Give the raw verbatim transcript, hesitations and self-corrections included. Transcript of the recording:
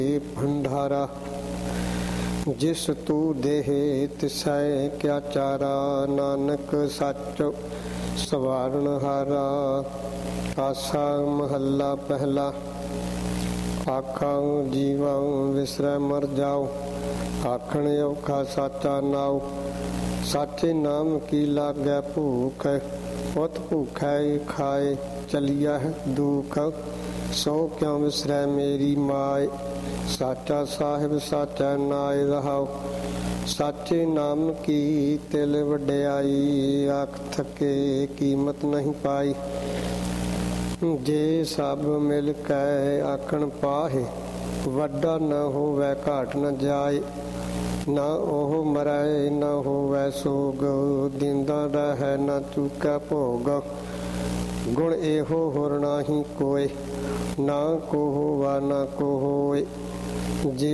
भंडारा। जिस तू देहे तिसै क्या चारा, नानक सच सवारण हारा। आसा महला पहला, आखा जीवा विसरै मर जाओ। आखण औखा साचा नाव, साचे नाम की लागै भूख। उत भूखै खाए चलिया दुख, सो क्यों विसरै मेरी माय। साचा साहिब साचा नाय रहाओ, साचे नाम की तिल वड्याई। आख थके कीमत नहीं पाई, जे सब मिल कै आखण पाहे। वड्डा न होवै घाट न जाए, ना ओह मरै न होवै सोग। दिंदा रहै न चूकै भोग, गुण एहो होर नाहीं कोय। ना को होवा ना को होए, जे